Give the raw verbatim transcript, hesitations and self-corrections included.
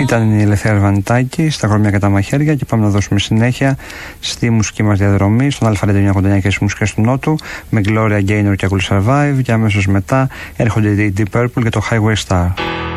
Ήταν η Ελευθερία Βανιτάκη στα κορμιά και τα μαχαίρια και πάμε να δώσουμε συνέχεια στη μουσική μας διαδρομή στον Αλφα εννιακόσια ογδόντα εννιά και στις μουσικές του Νότου με Gloria Gaynor και I Will Survive, και αμέσως μετά έρχονται οι Deep Purple και το Highway Star.